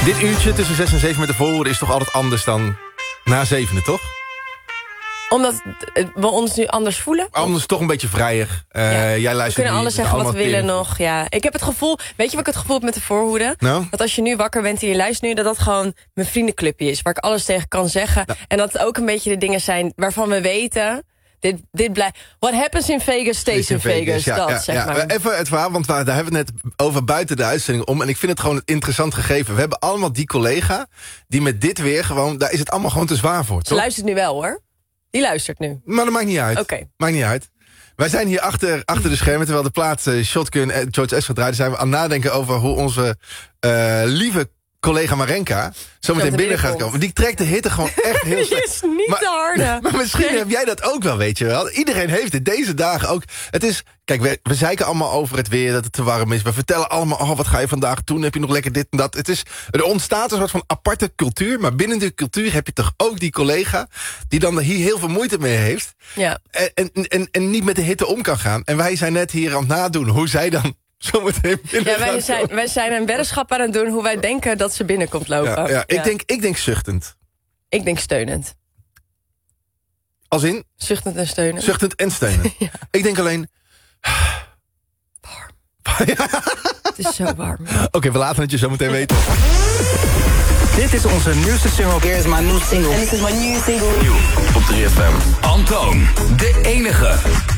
Dit uurtje tussen 6 en 7 met de voorhoede is toch altijd anders dan na 7, toch? Omdat we ons nu anders voelen? Anders toch een beetje vrijer. Jij luistert. We kunnen alles zeggen wat we willen nog. Ja. Ik heb het gevoel, weet je wat ik het gevoel heb met de voorhoede? Nou? Dat als je nu wakker bent en je luistert nu, dat gewoon mijn vriendenclubje is. Waar ik alles tegen kan zeggen. Nou. En dat het ook een beetje de dingen zijn waarvan we weten... Dit blijft. What happens in Vegas stays in Vegas. Zeg maar. Even het verhaal, want daar hebben we het net over buiten de uitzending om. En ik vind het gewoon een interessant gegeven. We hebben allemaal die collega die met dit weer gewoon... Daar is het allemaal gewoon te zwaar voor, toch? Ze luistert nu wel, hoor. Die luistert nu. Maar dat maakt niet uit. Oké. Maakt niet uit. Wij zijn hier achter de schermen, terwijl de plaat Shotgun en George S. gedraaid zijn we aan het nadenken over hoe onze lieve collega Marenka zometeen binnen gaat komen. Die trekt de hitte gewoon echt heel slecht. Die is niet te harde. Maar misschien heb jij dat ook wel, weet je wel. Iedereen heeft het deze dagen ook. Het is, kijk, we zeiken allemaal over het weer, dat het te warm is. We vertellen allemaal, wat ga je vandaag doen? Heb je nog lekker dit en dat? Er ontstaat een soort van aparte cultuur. Maar binnen die cultuur heb je toch ook die collega die dan hier heel veel moeite mee heeft. Ja. En niet met de hitte om kan gaan. En wij zijn net hier aan het nadoen hoe zij dan... Wij zijn een weddenschap aan het doen hoe wij denken dat ze binnenkomt lopen. Ja. Ik denk zuchtend. Ik denk steunend. Als in? Zuchtend en steunend. Zuchtend en steunend. Ja. Ik denk alleen... Warm. Het is zo warm. Oké, we laten het je zo meteen weten. Dit is onze nieuwste single. Here is my new single. And this is my new single. Nieuw op 3FM. Antoon, de enige.